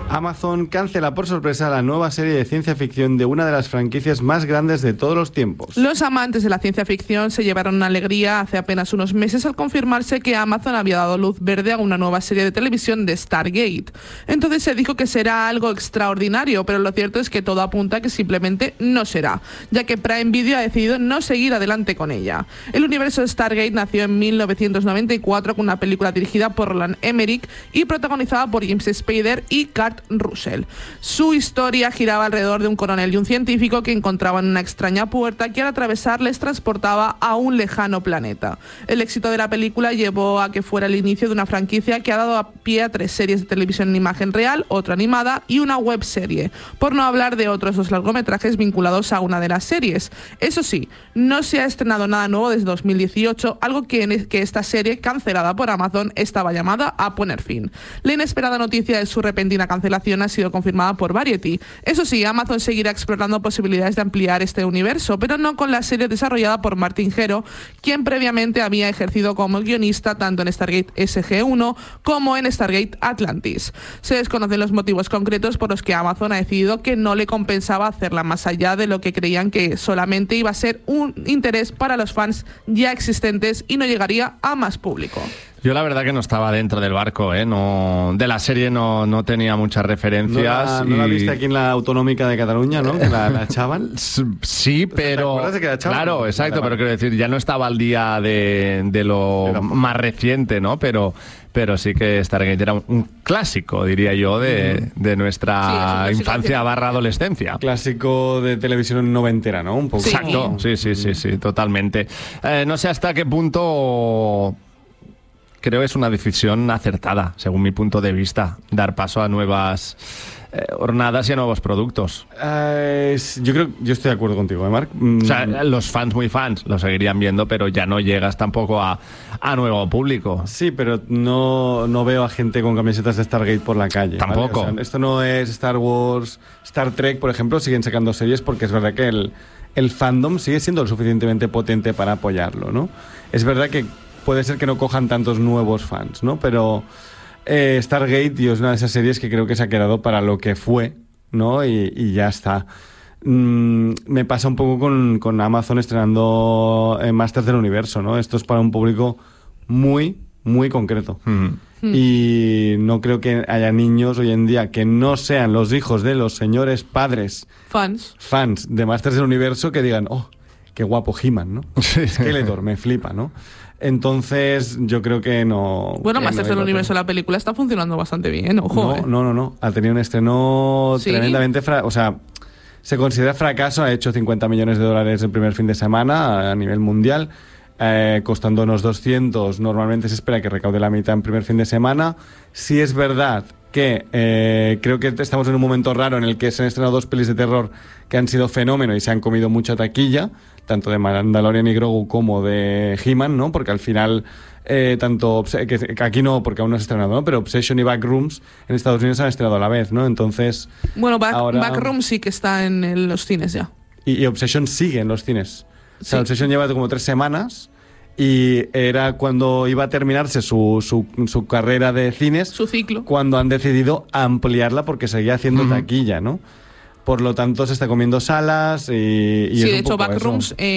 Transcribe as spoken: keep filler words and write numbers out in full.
Amazon cancela por sorpresa la nueva serie de ciencia ficción de una de las franquicias más grandes de todos los tiempos. Los amantes de la ciencia ficción se llevaron una alegría hace apenas unos meses al confirmarse que Amazon había dado luz verde a una nueva serie de televisión de Stargate. Entonces se dijo que será algo extraordinario, pero lo cierto es que todo apunta a que simplemente no será, ya que Prime Video ha decidido no seguir adelante con ella. El universo de Stargate nació en mil novecientos noventa y cuatro con una película dirigida por Roland Emmerich y protagonizada por James Spader y Kurt Russell. Su historia giraba alrededor de un coronel y un científico que encontraban una extraña puerta que al atravesar les transportaba a un lejano planeta. El éxito de la película llevó a que fuera el inicio de una franquicia que ha dado a pie a tres series de televisión en imagen real, otra animada y una webserie, por no hablar de otros dos largometrajes vinculados a una de las series. Eso sí, no se ha estrenado nada nuevo desde dos mil dieciocho, algo que, en, que esta serie, cancelada por Amazon, estaba llamada a poner fin. La inesperada noticia de su repentina cancelación ha sido confirmada por Variety. Eso sí, Amazon seguirá explorando posibilidades de ampliar este universo, pero no con la serie desarrollada por Martin Gero, quien previamente había ejercido como guionista tanto en Stargate S G uno como en Stargate Atlantis. Se desconocen los motivos concretos por los que Amazon ha decidido que no le compensaba hacerla más allá de lo que creían que solamente iba a ser un interés para los fans ya existentes y no llegaría a más público. Yo la verdad que no estaba dentro del barco, ¿eh? No, de la serie no, no tenía muchas referencias. ¿No la, y... ¿no la viste aquí en la Autonómica de Cataluña, no? Que la, la echaban. Sí, pero... ¿Te acuerdas de que la echaban? Claro, exacto, pero quiero decir, ya no estaba al día de, de lo Era... más reciente, ¿no? Pero... pero sí que Stargate era un, un clásico, diría yo, de, de nuestra sí, infancia barra adolescencia. Clásico de televisión noventera, ¿no? Un poco. Sí. Exacto, sí, sí, sí, sí, totalmente. Eh, no sé hasta qué punto... Creo que es una decisión acertada, según mi punto de vista, dar paso a nuevas eh, hornadas y a nuevos productos. Uh, yo creo, yo estoy de acuerdo contigo, ¿eh, Marc? Mm. O sea, los fans muy fans lo seguirían viendo, pero ya no llegas tampoco a, a nuevo público. Sí, pero no, no veo a gente con camisetas de Stargate por la calle. Tampoco. ¿vale? O sea, esto no es Star Wars, Star Trek, por ejemplo, siguen sacando series porque es verdad que el, el fandom sigue siendo lo suficientemente potente para apoyarlo, ¿no? Es verdad que puede ser que no cojan tantos nuevos fans, ¿no? Pero eh, Stargate, tío, es una de esas series que creo que se ha quedado para lo que fue, ¿no? Y, y ya está. Mm, me pasa un poco con, con Amazon estrenando eh, Masters del Universo, ¿no? Esto es para un público muy, muy concreto. Mm. Y no creo que haya niños hoy en día que no sean los hijos de los señores padres Fans. Fans de Masters del Universo que digan, oh, qué guapo He-Man, ¿no? Skeletor, me flipa, ¿no? Entonces, yo creo que no... Bueno, que Masters no del Universo, la película está funcionando bastante bien, ojo. No, eh. no, no, no. Ha tenido un estreno ¿Sí? tremendamente... Fra- o sea, se considera fracaso. Ha hecho cincuenta millones de dólares el primer fin de semana a nivel mundial, eh, costando unos doscientos. Normalmente se espera que recaude la mitad en primer fin de semana. Sí es verdad que eh, creo que estamos en un momento raro en el que se han estrenado dos pelis de terror que han sido fenómeno y se han comido mucha taquilla, tanto de Mandalorian y Grogu como de He-Man, ¿no? Porque al final, eh, tanto... Que, que aquí no, porque aún no se ha estrenado, ¿no? Pero Obsession y Backrooms en Estados Unidos se han estrenado a la vez, ¿no? Entonces... Bueno, back, ahora... Backrooms sí que está en, en los cines ya. Y, y Obsession sigue en los cines. O sea, Sí. Obsession lleva como tres semanas y era cuando iba a terminarse su, su, su carrera de cines, Su ciclo. cuando han decidido ampliarla porque seguía haciendo Uh-huh. taquilla, ¿no? Por lo tanto, se está comiendo salas y... y Sí, es de un hecho, poco eso. Backrooms... Eh,